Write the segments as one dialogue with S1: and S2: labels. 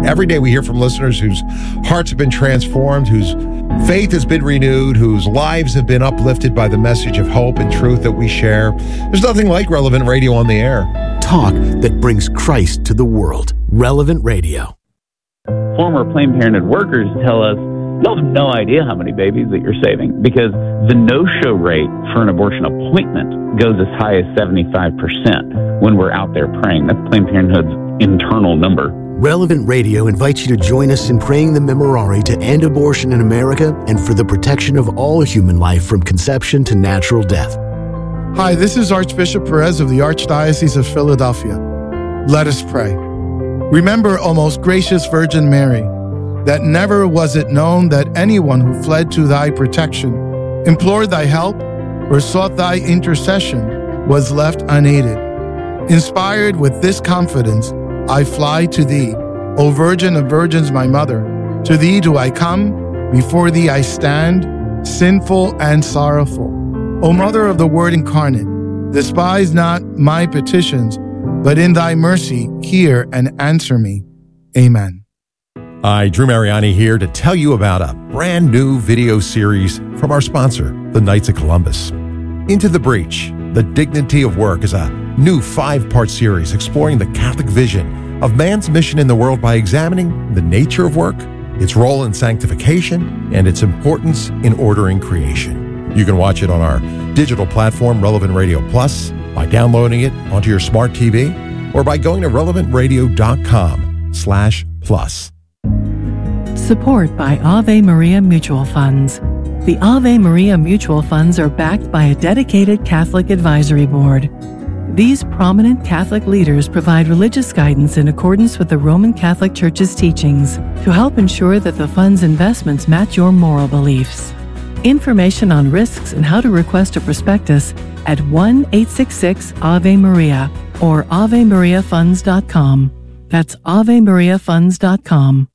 S1: Every day we hear from listeners whose hearts have been transformed, whose faith has been renewed, whose lives have been uplifted by the message of hope and truth that we share. There's nothing like Relevant Radio on the air.
S2: Talk that brings Christ to the world. Relevant Radio.
S3: Former Planned Parenthood workers tell us, you'll have no idea how many babies that you're saving because the no-show rate for an abortion appointment goes as high as 75% when we're out there praying. That's Planned Parenthood's internal number.
S2: Relevant Radio invites you to join us in praying the Memorare to end abortion in America and for the protection of all human life from conception to natural death.
S4: Hi, this is Archbishop Perez of the Archdiocese of Philadelphia. Let us pray. Remember, O most gracious Virgin Mary, that never was it known that anyone who fled to thy protection, implored thy help, or sought thy intercession was left unaided. Inspired with this confidence, I fly to thee, O Virgin of Virgins, my mother. To thee do I come, before thee I stand, sinful and sorrowful. O Mother of the Word incarnate, despise not my petitions, but in thy mercy hear and answer me. Amen.
S1: Hi, Drew Mariani here to tell you about a brand new video series from our sponsor, the Knights of Columbus. Into the Breach, The Dignity of Work is a new 5-part series exploring the Catholic vision of man's mission in the world by examining the nature of work, its role in sanctification, and its importance in ordering creation. You can watch it on our digital platform, Relevant Radio Plus, by downloading it onto your smart TV, or by going to relevantradio.com/plus.
S5: Support by Ave Maria Mutual Funds. The Ave Maria Mutual Funds are backed by a dedicated Catholic advisory board. These prominent Catholic leaders provide religious guidance in accordance with the Roman Catholic Church's teachings to help ensure that the fund's investments match your moral beliefs. Information on risks and how to request a prospectus at 1-866-AVE-MARIA or AveMariaFunds.com. That's AveMariaFunds.com.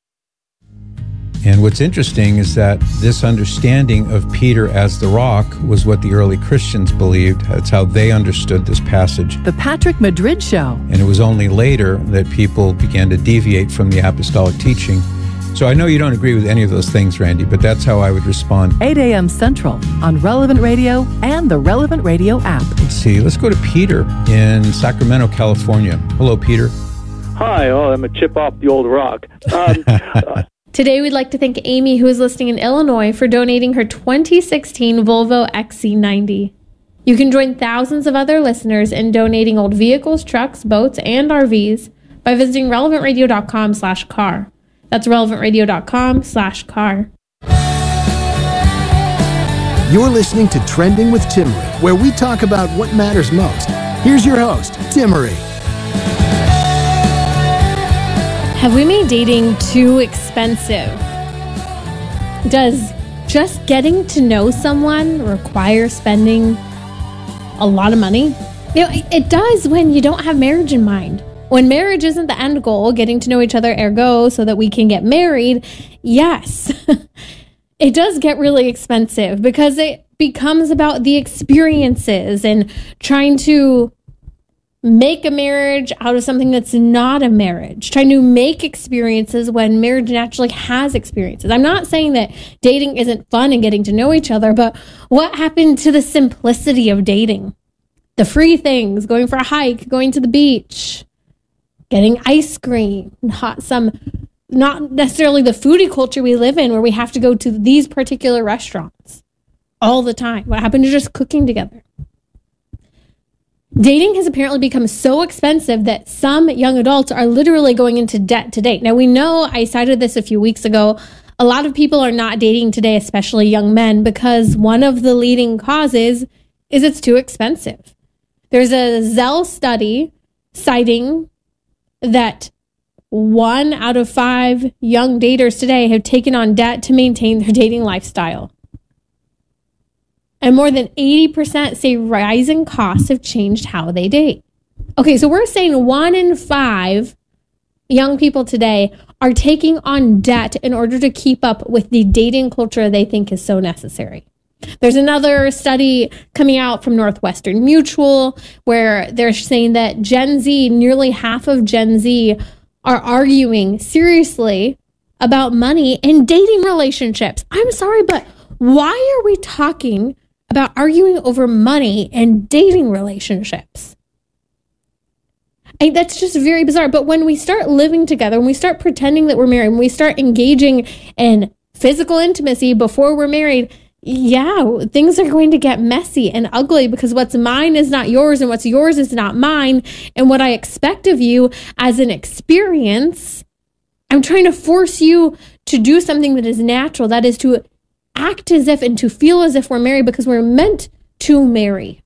S6: And what's interesting is that this understanding of Peter as the rock was what the early Christians believed. That's how they understood this passage.
S5: The Patrick Madrid Show.
S6: And it was only later that people began to deviate from the apostolic teaching. So I know you don't agree with any of those things, Randy, but that's how I would respond.
S5: 8 a.m. Central on Relevant Radio and the Relevant Radio app.
S6: Let's see. Let's go to Peter in Sacramento, California. Hello, Peter.
S7: Hi. Oh, I'm a chip off the old rock.
S8: Today, we'd like to thank Amy, who is listening in Illinois, for donating her 2016 Volvo XC90. You can join thousands of other listeners in donating old vehicles, trucks, boats, and RVs by visiting relevantradio.com/car. That's relevantradio.com/car.
S2: You're listening to Trending with Timmerie, where we talk about what matters most. Here's your host, Timmerie.
S8: Have we made dating too expensive? Does just getting to know someone require spending a lot of money? You know, it does when you don't have marriage in mind. When marriage isn't the end goal, getting to know each other ergo so that we can get married, yes, it does get really expensive because it becomes about the experiences and trying to make a marriage out of something that's not a marriage, trying to make experiences when marriage naturally has experiences. I'm not saying that dating isn't fun and getting to know each other, but what happened to the simplicity of dating? The free things, going for a hike, going to the beach, getting ice cream, not necessarily the foodie culture we live in where we have to go to these particular restaurants all the time. What happened to just cooking together? Dating has apparently become so expensive that some young adults are literally going into debt to date. Now, we know, I cited this a few weeks ago, a lot of people are not dating today, especially young men, because one of the leading causes is it's too expensive. There's a Zell study citing that 1 out of 5 young daters today have taken on debt to maintain their dating lifestyle. And more than 80% say rising costs have changed how they date. Okay, so we're saying 1 in 5 young people today are taking on debt in order to keep up with the dating culture they think is so necessary. There's another study coming out from Northwestern Mutual where they're saying that Gen Z, nearly half of Gen Z are arguing seriously about money and dating relationships. I'm sorry, but why are we talking about arguing over money and dating relationships? That's just very bizarre. But when we start living together, when we start pretending that we're married, when we start engaging in physical intimacy before we're married, yeah, things are going to get messy and ugly, because what's mine is not yours and what's yours is not mine. And what I expect of you as an experience, I'm trying to force you to do something that is natural, that is to act as if and to feel as if we're married, because we're meant to marry.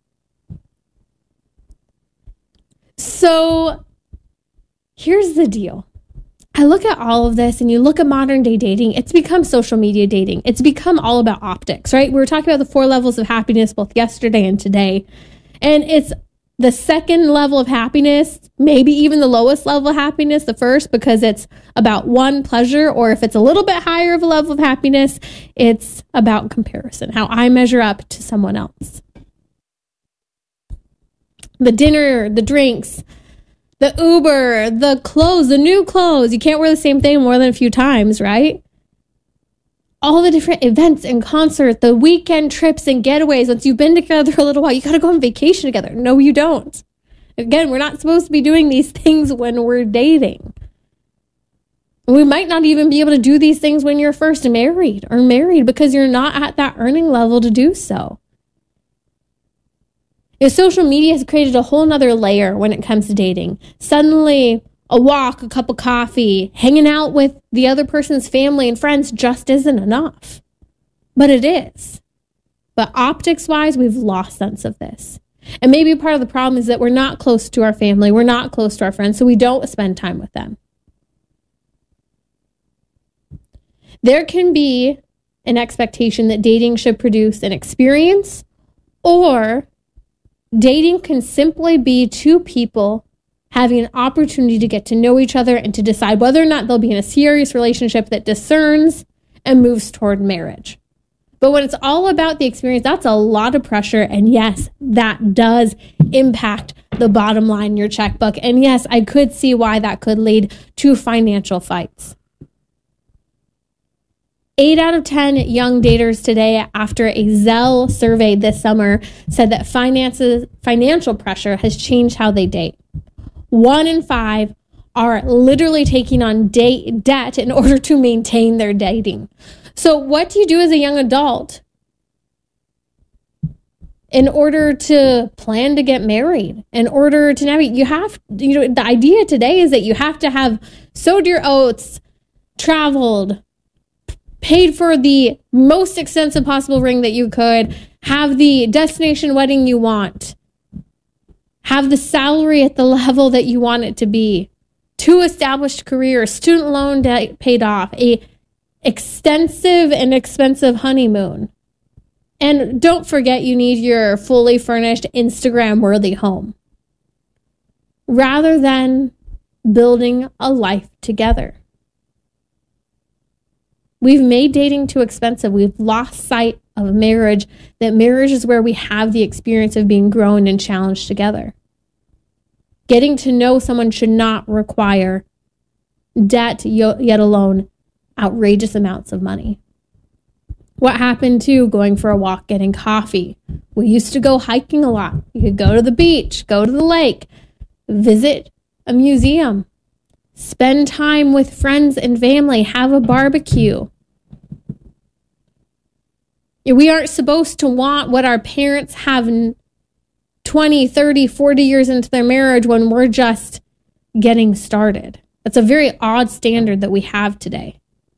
S8: So here's the deal. I look at all of this and you look at modern day dating, it's become social media dating. It's become all about optics, right? We were talking about the 4 levels of happiness both yesterday and today. And it's the second level of happiness, maybe even the lowest level of happiness, the first, because it's about one, pleasure, or if it's a little bit higher of a level of happiness, it's about comparison, how I measure up to someone else. The dinner, the drinks, the Uber, the clothes, the new clothes. You can't wear the same thing more than a few times, right? All the different events and concerts, the weekend trips and getaways. Once you've been together a little while, you got to go on vacation together. No, you don't. Again, we're not supposed to be doing these things when we're dating. We might not even be able to do these things when you're first married because you're not at that earning level to do so. Social media has created a whole nother layer when it comes to dating. Suddenly, a walk, a cup of coffee, hanging out with the other person's family and friends just isn't enough. But it is. But optics-wise, we've lost sense of this. And maybe part of the problem is that we're not close to our family, we're not close to our friends, so we don't spend time with them. There can be an expectation that dating should produce an experience, or dating can simply be two people having an opportunity to get to know each other and to decide whether or not they'll be in a serious relationship that discerns and moves toward marriage. But when it's all about the experience, that's a lot of pressure. And yes, that does impact the bottom line in your checkbook. And yes, I could see why that could lead to financial fights. 8 out of 10 young daters today, after a Zelle survey this summer, said that financial pressure has changed how they date. 1 in 5 are literally taking on debt in order to maintain their dating. So what do you do as a young adult in order to plan to get married? In order to navigate, the idea today is that you have to have sowed your oats, traveled, paid for the most expensive possible ring that you could, have the destination wedding you want, have the salary at the level that you want it to be, 2 established careers, student loan debt paid off, a extensive and expensive honeymoon. And don't forget, you need your fully furnished Instagram-worthy home, rather than building a life together. We've made dating too expensive. We've lost sight of marriage, that marriage is where we have the experience of being grown and challenged together. Getting to know someone should not require debt, yet alone outrageous amounts of money. What happened to going for a walk, getting coffee? We used to go hiking a lot. You could go to the beach, go to the lake, visit a museum, spend time with friends and family, have a barbecue. We aren't supposed to want what our parents have 20, 30, 40 years into their marriage when we're just getting started. That's a very odd standard that we have today.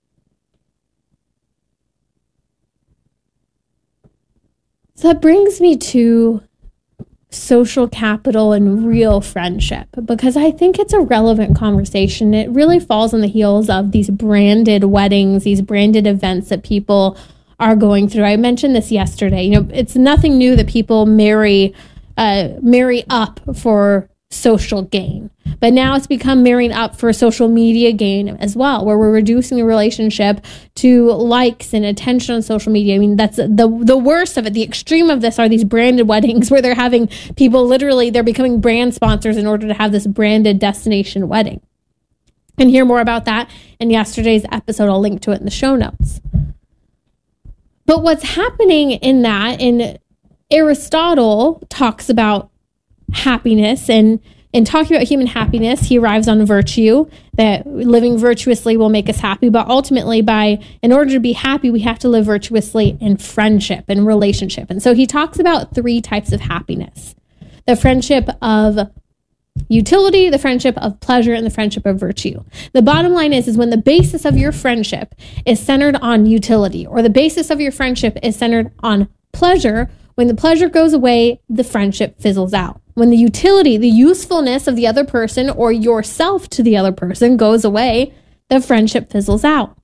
S8: So that brings me to social capital and real friendship, because I think it's a relevant conversation. It really falls on the heels of these branded weddings, these branded events that people are going through. I mentioned this yesterday. It's nothing new that people marry up for social gain, but now it's become marrying up for social media gain as well, where we're reducing the relationship to likes and attention on social media. I mean, that's the worst of it. The extreme of this are these branded weddings where they're having people they're becoming brand sponsors in order to have this branded destination wedding. And hear more about that in yesterday's episode. I'll link to it in the show notes. But what's happening in that, and Aristotle talks about happiness, and in talking about human happiness, he arrives on virtue, that living virtuously will make us happy. But ultimately, in order to be happy, we have to live virtuously in friendship and relationship. And so he talks about 3 types of happiness: the friendship of utility, the friendship of pleasure, and the friendship of virtue. The bottom line is when the basis of your friendship is centered on utility, or the basis of your friendship is centered on pleasure, when the pleasure goes away, the friendship fizzles out. When the utility, the usefulness of the other person or yourself to the other person goes away, the friendship fizzles out.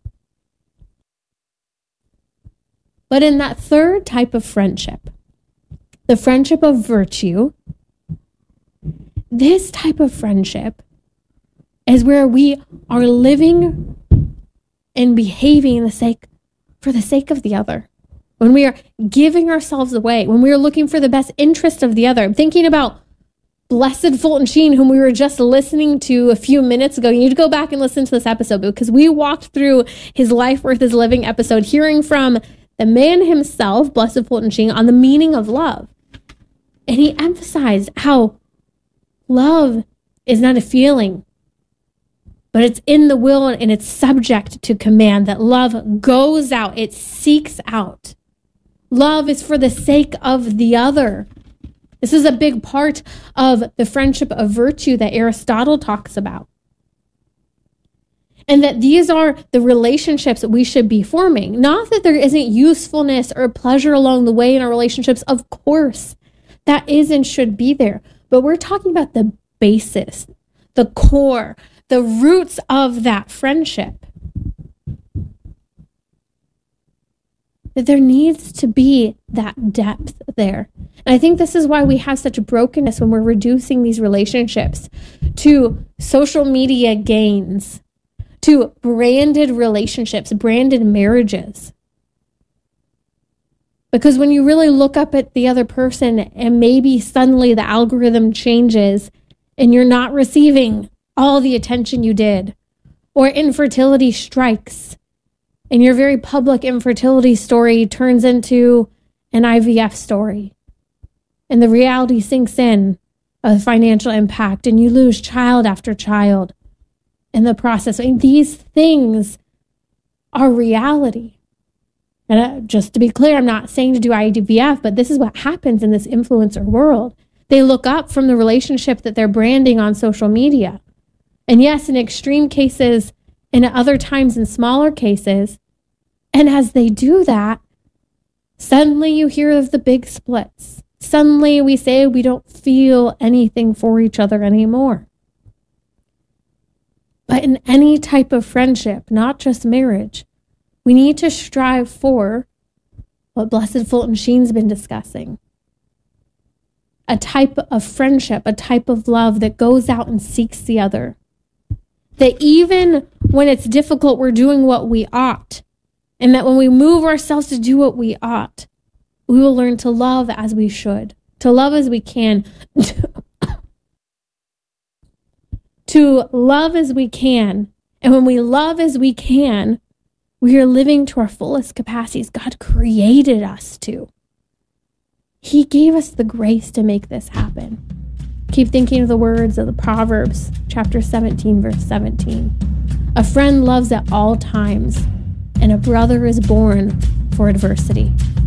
S8: But in that 3rd type of friendship, the friendship of virtue, this type of friendship is where we are living and behaving for the sake of the other. When we are giving ourselves away, when we are looking for the best interest of the other. I'm thinking about Blessed Fulton Sheen, whom we were just listening to a few minutes ago. You need to go back and listen to this episode because we walked through his Life Worth His Living episode, hearing from the man himself, Blessed Fulton Sheen, on the meaning of love. And he emphasized how love is not a feeling, but it's in the will and it's subject to command, that love goes out, it seeks out. Love is for the sake of the other. This is a big part of the friendship of virtue that Aristotle talks about. And that these are the relationships that we should be forming. Not that there isn't usefulness or pleasure along the way in our relationships. Of course, that is and should be there. But we're talking about the basis, the core, the roots of that friendship. That there needs to be that depth there. And I think this is why we have such brokenness when we're reducing these relationships to social media gains, to branded relationships, branded marriages. Because when you really look up at the other person and maybe suddenly the algorithm changes and you're not receiving all the attention you did, or infertility strikes, and your very public infertility story turns into an IVF story. And the reality sinks in of financial impact, and you lose child after child in the process. I mean, these things are reality. And just to be clear, I'm not saying to do IVF, but this is what happens in this influencer world. They look up from the relationship that they're branding on social media. And yes, in extreme cases, and at other times in smaller cases. And as they do that, suddenly you hear of the big splits. Suddenly we say we don't feel anything for each other anymore. But in any type of friendship, not just marriage, we need to strive for what Blessed Fulton Sheen's been discussing. A type of friendship, a type of love that goes out and seeks the other. That even when it's difficult, we're doing what we ought. And that when we move ourselves to do what we ought, we will learn to love as we should, to love as we can, to love as we can. And when we love as we can, we are living to our fullest capacities God created us to. He gave us the grace to make this happen. Keep thinking of the words of the Proverbs, chapter 17, verse 17. A friend loves at all times, and a brother is born for adversity.